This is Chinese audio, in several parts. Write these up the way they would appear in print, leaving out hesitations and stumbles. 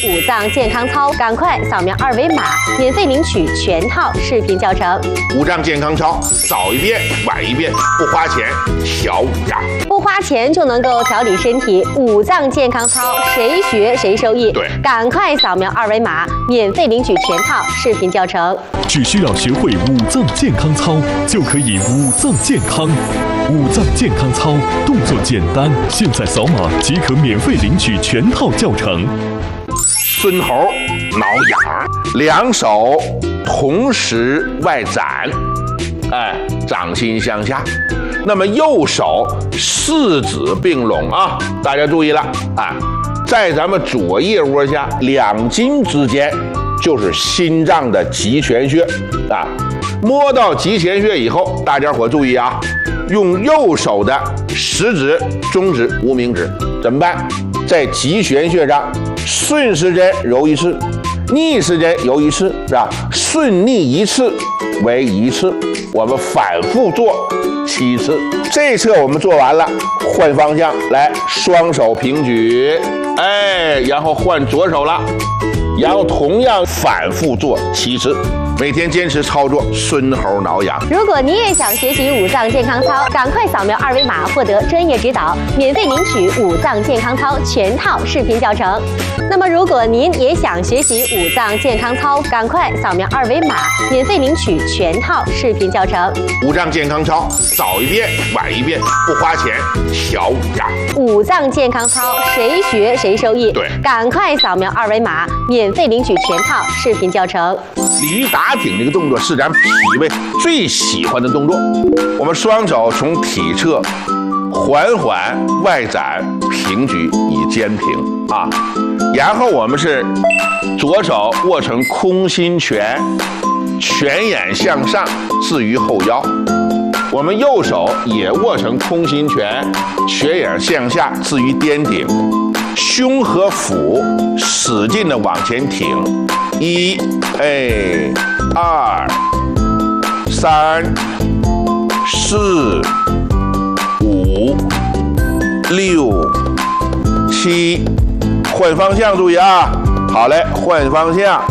五脏健康操，赶快扫描2维码，免费领取全套视频教程。 五脏健康操，早一遍晚一遍，不花钱，小五脏。 不花钱就能够调理身体，五脏健康操，谁学谁受益。 对， 赶快扫描2维码，免费领取全套视频教程。 只需要学会五脏健康操，就可以五脏健康。五脏健康操动作简单，现在扫码即可免费领取全套教程。 孙猴挠痒，两手同时外展，掌心向下。那么右手四指并拢啊，大家注意了啊，在咱们左腋窝下2筋之间就是心脏的极泉穴啊。摸到极泉穴以后，大家伙注意啊，用右手的食指、中指、无名指怎么办？在极泉穴上顺时针揉1次，逆时针揉1次，是吧？顺逆1次为1次，我们反复做7次。这侧我们做完了，换方向来，双手平举，然后换左手了，然后同样反复做7次。每天坚持操作，孙猴挠痒。 如果你也想学习五脏健康操，赶快扫描2维码，获得专业指导，免费领取五脏健康操全套视频教程。那么，如果您也想学习五脏健康操，赶快扫描2维码，免费领取全套视频教程。 五脏健康操，早一遍晚一遍，不花钱，小五脏。 五脏健康操，谁学谁受益。 对， 赶快扫描2维码，免费领取全套视频教程。 鲤鱼打挺这个动作是咱脾胃最喜欢的动作。我们双手从体侧缓缓外展平举以肩平啊，然后我们是左手握成空心拳，拳眼向上置于后腰。我们右手也握成空心拳，拳眼向下置于颠顶，胸和腹使劲的往前挺。1、2、3、4、5、6、7，换方向注意啊！好嘞，换方向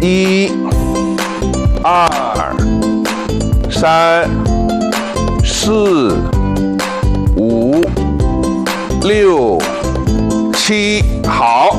，1、2、3、4、5、6、7，好，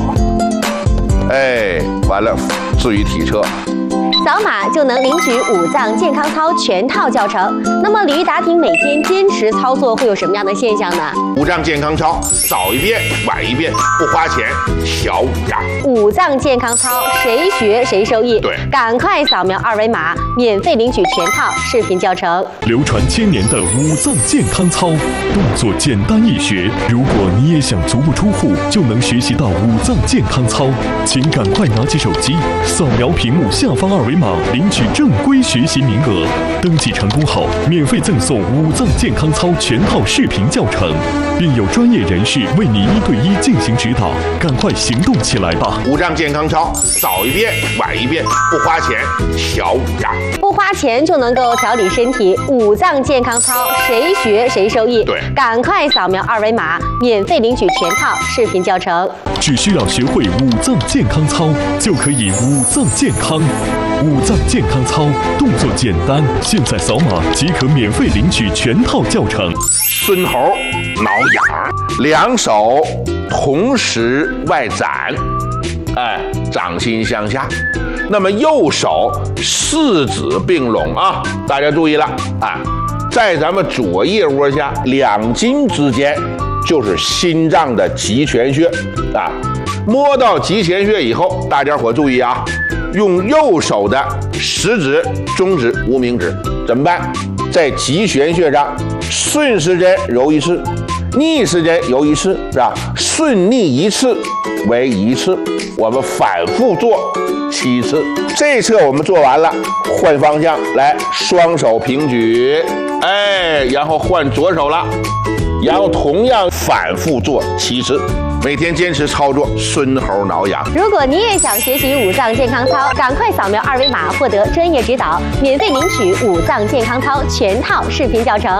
完了，置于体侧。 扫码就能领取五脏健康操全套教程。那么鲤鱼打挺每天坚持操作会有什么样的现象呢？ 五脏健康操，早一遍晚一遍，不花钱，小五脏。 五脏健康操，谁学谁受益。 对， 赶快扫描2维码，免费领取全套视频教程。 流传千年的五脏健康操，动作简单易学。如果你也想足不出户就能学习到五脏健康操，请赶快拿起手机，扫描屏幕下方2维码，领取正规学习名额。登记成功后，免费赠送五脏健康操全套视频教程，并有专业人士为你1对1进行指导。赶快行动起来吧！ 五脏健康操，早一遍晚一遍，不花钱，小五脏。 不花钱就能够调理身体，五脏健康操，谁学谁受益。 对， 赶快扫描2维码，免费领取全套视频教程。 只需要学会五脏健康操，就可以五脏健康。五脏健康操动作简单，现在扫码即可免费领取全套教程。 孙猴挠痒，两手同时外展，掌心向下。那么右手四指并拢啊，大家注意了啊，在咱们左腋窝下2筋之间就是心脏的极泉穴啊。摸到极泉穴以后，大家伙注意啊，用右手的食指、中指、无名指怎么办？在极泉穴上顺时针揉1次，逆时针揉1次，是吧？顺逆1次为1次，我们反复做7次。这侧我们做完了，换方向来，双手平举，然后换左手了，然后同样反复做7次。每天坚持操作，孙猴挠痒。 如果你也想学习五脏健康操，赶快扫描2维码，获得专业指导，免费领取五脏健康操全套视频教程。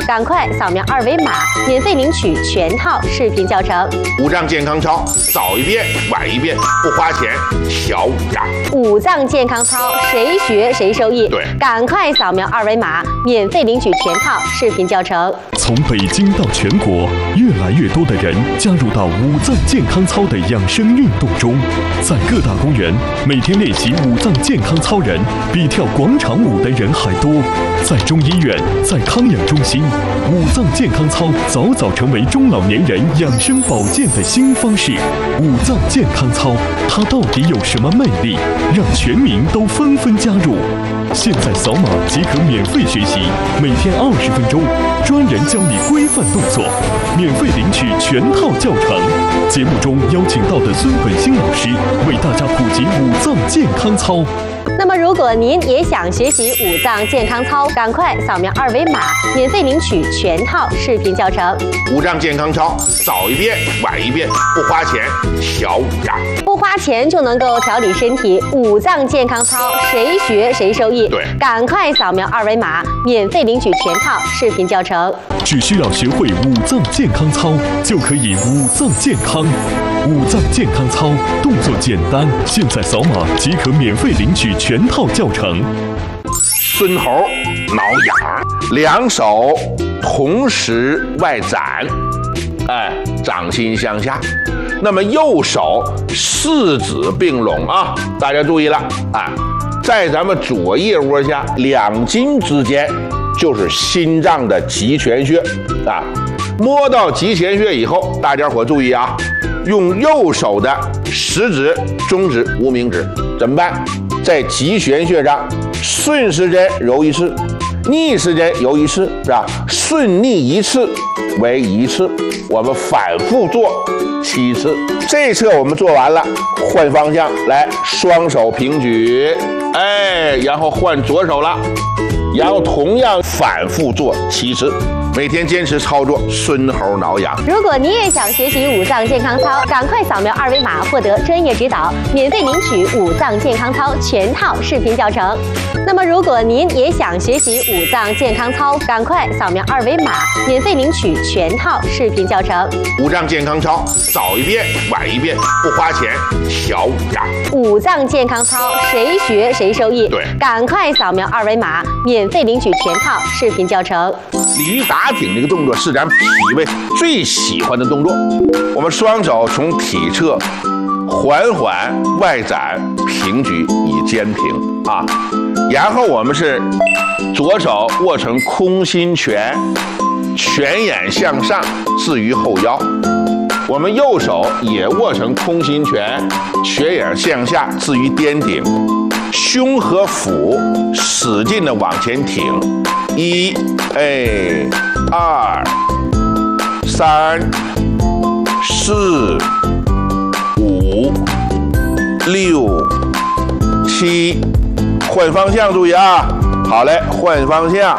赶快扫描二维码，免费领取全套视频教程。 五脏健康操，早一遍晚一遍，不花钱，小五脏。 五脏健康操，谁学谁受益。 对， 赶快扫描二维码，免费领取全套视频教程。 从北京到全国，越来越多的人加入到五脏健康操的养生运动中，在各大公园，每天练习五脏健康操人比跳广场舞的人还多。在中医院，在康养中心，五脏健康操早早成为中老年人养生保健的新方式。五脏健康操，它到底有什么魅力，让全民都纷纷加入？现在扫码即可免费学习，每天20分钟，专人教你规范动作，免费领取全套教程。节目中邀请到的孙本兴老师为大家普及五脏健康操。 那么，如果您也想学习五脏健康操，赶快扫描二维码，免费领取全套视频教程。 五脏健康操，早一遍晚一遍，不花钱，小五脏。 不花钱就能够调理身体，五脏健康操，谁学谁受益。 对， 赶快扫描二维码，免费领取全套视频教程。 只需要学会五脏健康操，就可以五脏健康。五脏健康操动作简单，现在扫码即可免费领取全套教程。 孙猴挠痒，两手同时外展，掌心向下。那么右手四指并拢啊，大家注意了啊，在咱们左腋窝下两筋之间就是心脏的极泉穴啊。摸到极泉穴以后，大家伙注意啊，用右手的食指、中指、无名指怎么办？在极泉穴上顺时针揉一次，逆时针揉一次，是吧？顺逆一次为一次，我们反复做7次。这一侧我们做完了，换方向来，双手平举，然后换左手了，然后同样反复做7次。每天坚持操作，孙猴挠痒。 如果你也想学习五脏健康操，赶快扫描二维码获得专业指导，免费领取五脏健康操全套视频教程。那么，如果您也想学习五脏健康操，赶快扫描二维码，免费领取全套视频教程。 五脏健康操，早一遍晚一遍，不花钱，小五脏。 五脏健康操，谁学谁受益。 对， 赶快扫描二维码，免费领取全套视频教程。 鲤鱼打挺这个动作是咱脾胃最喜欢的动作。我们双手从体侧缓缓外展，平举以肩平啊。然后我们是左手握成空心拳，拳眼向上置于后腰。我们右手也握成空心拳，拳眼向下置于颠顶，胸和腹使劲的往前挺。1、2、3、4、5、6、7，换方向，注意啊！好嘞，换方向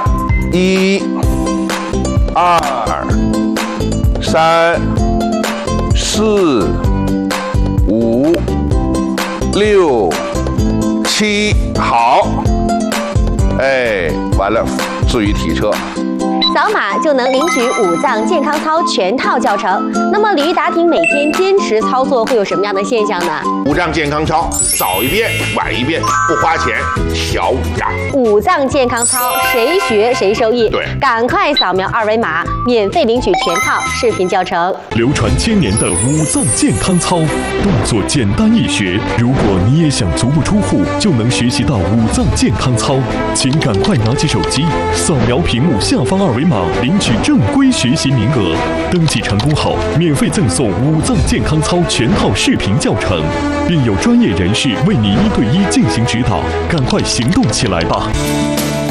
，1、2、3、4、5、6、7，好，完了，置于体侧。 扫码就能领取五脏健康操全套教程。那么鲤鱼打挺每天坚持操作会有什么样的现象呢？ 五脏健康操，早一遍晚一遍，不花钱，小五脏。 五脏健康操，谁学谁受益。 对， 赶快扫描二维码，免费领取全套视频教程。 流传千年的五脏健康操，动作简单易学。如果你也想足不出户就能学习到五脏健康操，请赶快拿起手机，扫描屏幕下方二维码，领取正规学习名额。登记成功后，免费赠送五脏健康操全套视频教程，并有专业人士为你1对1进行指导。赶快行动起来吧！